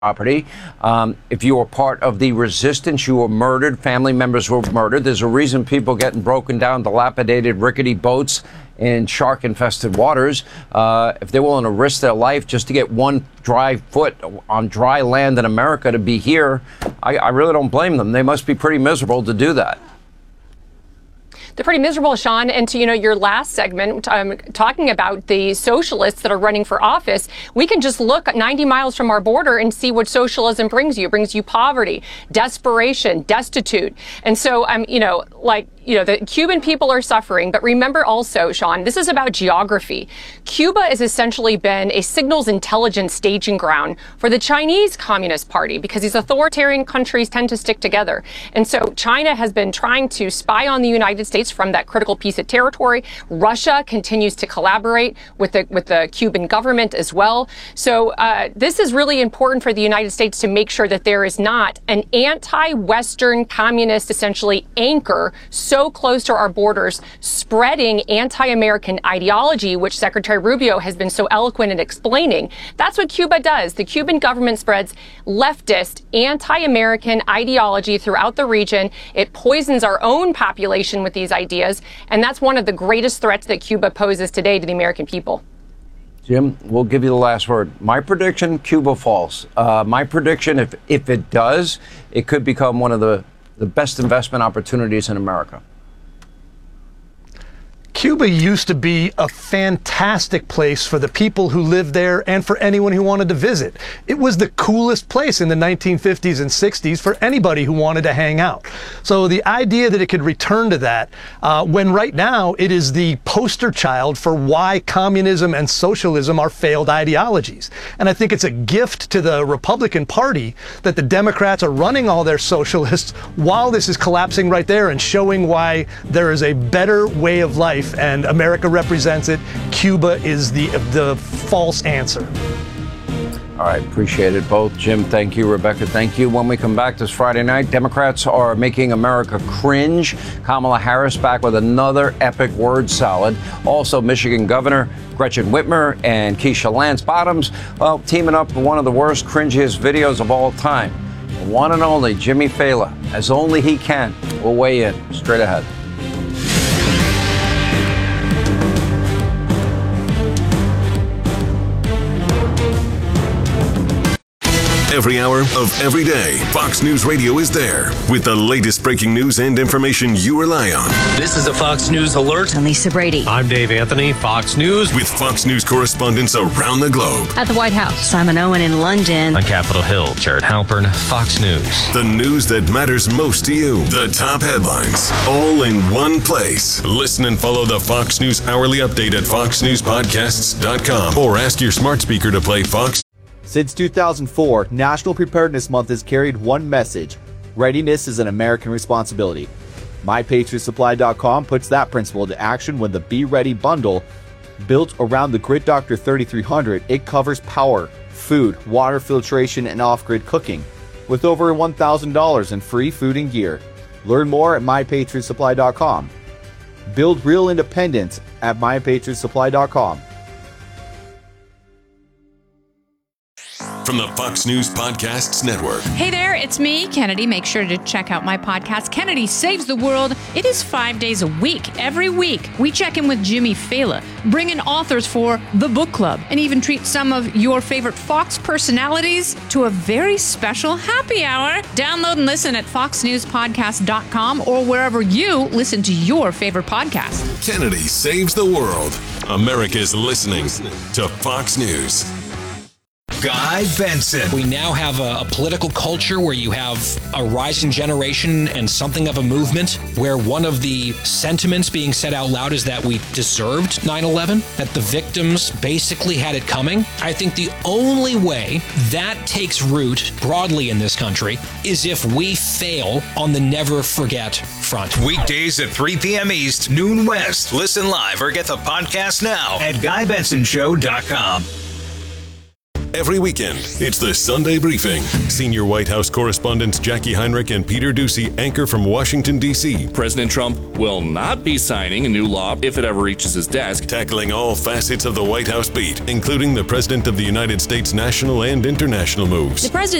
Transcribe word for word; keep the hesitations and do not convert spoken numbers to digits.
property. Um, if you were part of the resistance, you were murdered, family members were murdered. There's a reason people getting broken down, dilapidated, rickety boats in shark-infested waters. Uh, if they're willing to risk their life just to get one dry foot on dry land in America to be here, I, I really don't blame them. They must be pretty miserable to do that. They're pretty miserable, Sean. And to, you know, your last segment, um, talking about the socialists that are running for office, we can just look ninety miles from our border and see what socialism brings you. It brings you poverty, desperation, destitute. And so, um, you know, like, you know, the Cuban people are suffering. But remember also, Sean, this is about geography. Cuba has essentially been a signals intelligence staging ground for the Chinese Communist Party because these authoritarian countries tend to stick together. And so China has been trying to spy on the United States from that critical piece of territory. Russia continues to collaborate with the with the Cuban government as well. So uh, this is really important for the United States to make sure that there is not an anti-Western communist, essentially, anchor so close to our borders, spreading anti-American ideology, which Secretary Rubio has been so eloquent in explaining. That's what Cuba does. The Cuban government spreads leftist, anti-American ideology throughout the region. It poisons our own population with these ideas, and that's one of the greatest threats that Cuba poses today to the American people. Jim, we'll give you the last word. My prediction, Cuba falls. Uh, my prediction, if if it does, it could become one of the the best investment opportunities in America. Cuba used to be a fantastic place for the people who lived there and for anyone who wanted to visit. It was the coolest place in the nineteen fifties and sixties for anybody who wanted to hang out. So the idea that it could return to that, uh, when right now it is the poster child for why communism and socialism are failed ideologies. And I think it's a gift to the Republican Party that the Democrats are running all their socialists while this is collapsing right there and showing why there is a better way of life. And America represents it. Cuba is the the false answer. All right, appreciate it both. Jim, thank you. Rebecca, thank you. When we come back this Friday night, Democrats are making America cringe. Kamala Harris back with another epic word salad. Also, Michigan Governor Gretchen Whitmer and Keisha Lance Bottoms, well, teaming up for one of the worst, cringiest videos of all time. The one and only Jimmy Fallon, as only he can. We'll weigh in straight ahead. Every hour of every day, Fox News Radio is there with the latest breaking news and information you rely on. This is a Fox News alert. I'm Lisa Brady. I'm Dave Anthony, Fox News. With Fox News correspondents around the globe. At the White House, Simon Owen in London. On Capitol Hill, Jared Halpern, Fox News. The news that matters most to you. The top headlines, all in one place. Listen and follow the Fox News Hourly Update at fox news podcasts dot com or ask your smart speaker to play Fox. Since two thousand four, National Preparedness Month has carried one message: readiness is an American responsibility. my patriot supply dot com puts that principle into action when the Be Ready bundle, built around the Grid Doctor thirty-three hundred, it covers power, food, water filtration, and off-grid cooking, with over one thousand dollars in free food and gear. Learn more at my patriot supply dot com. Build real independence at my patriot supply dot com. From the Fox News Podcasts Network. Hey there, it's me, Kennedy. Make sure to check out my podcast, Kennedy Saves the World. It is five days a week. Every week, we check in with Jimmy Fallon, bring in authors for the book club, and even treat some of your favorite Fox personalities to a very special happy hour. Download and listen at fox news podcast dot com or wherever you listen to your favorite podcast. Kennedy Saves the World. America's listening to Fox News. Guy Benson. We now have a, a political culture where you have a rising generation and something of a movement where one of the sentiments being said out loud is that we deserved nine eleven, that the victims basically had it coming. I think the only way that takes root broadly in this country is if we fail on the never forget front. Weekdays at three p.m. East, noon West. Listen live or get the podcast now at guy benson show dot com. Every weekend, it's the Sunday Briefing. Senior White House correspondents Jackie Heinrich and Peter Ducey anchor from Washington, D C President Trump will not be signing a new law if it ever reaches his desk. Tackling all facets of the White House beat, including the President of the United States national and international moves. The president